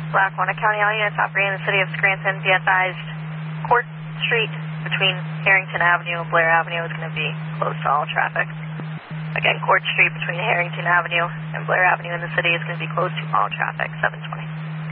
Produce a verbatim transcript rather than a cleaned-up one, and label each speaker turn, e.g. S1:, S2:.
S1: Lackawanna County, all units operating in the city of Scranton, be advised, Court Street between Harrington Avenue and Blair Avenue is going to be closed to all traffic. Again, Court Street between Harrington Avenue and Blair Avenue in the city is going to be closed to all traffic, seven twenty.